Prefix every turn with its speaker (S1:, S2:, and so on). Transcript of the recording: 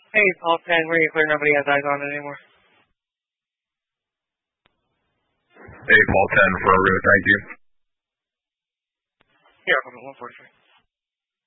S1: Hey, Paul 10, where you clear? Nobody has eyes on it anymore.
S2: Hey, Paul 10 for Aru, thank you.
S1: Here, 143.